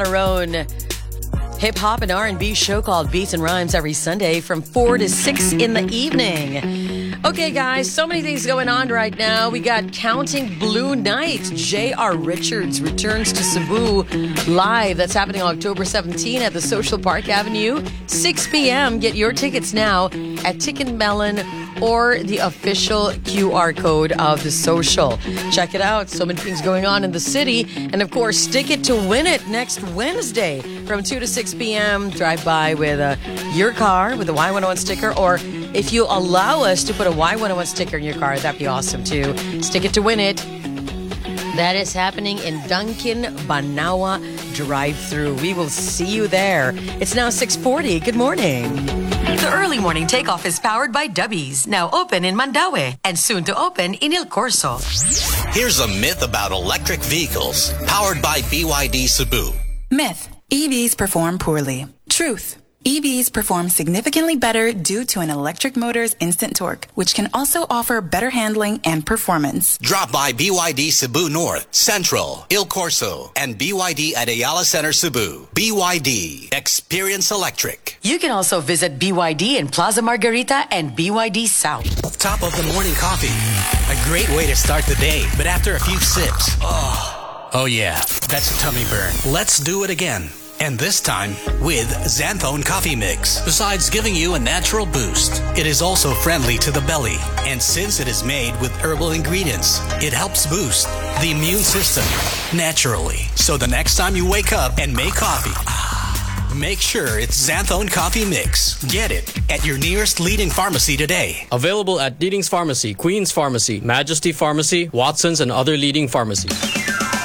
Our own hip-hop and R&B show called Beats and Rhymes every Sunday from 4 to 6 in the evening. Okay, guys, so many things going on right now. We got Counting Blue Night. J.R. Richards returns to Cebu live. That's happening October 17 at the Social Park Avenue, 6 p.m. Get your tickets now at Ticket Melon or the official QR code of the Social. Check it out. So many things going on in the city. And, of course, Stick It to Win It next Wednesday from 2 to 6 p.m. Drive by with your car with a Y101 sticker, or if you allow us to put a Y101 sticker in your car, that'd be awesome too. Stick It to Win It. That is happening in Dunkin' Banawa drive-thru. We will see you there. It's now 6:40. Good morning. The early morning takeoff is powered by Dubbies, now open in Mandaue and soon to open in El Corso. Here's a myth about electric vehicles, powered by BYD Cebu. Myth: EVs perform poorly. Truth: EVs perform significantly better due to an electric motor's instant torque, which can also offer better handling and performance. Drop by BYD Cebu North, Central, El Corso, and BYD at Ayala Center, Cebu. BYD. Experience electric. You can also visit BYD in Plaza Margarita and BYD South. Top of the morning coffee. A great way to start the day, but after a few sips, oh yeah, that's a tummy burn. Let's do it again. And this time with Xanthone Coffee Mix. Besides giving you a natural boost, it is also friendly to the belly. And since it is made with herbal ingredients, it helps boost the immune system naturally. So the next time you wake up and make coffee, make sure it's Xanthone Coffee Mix. Get it at your nearest leading pharmacy today. Available at Leading's Pharmacy, Queen's Pharmacy, Majesty Pharmacy, Watson's, and other leading pharmacies.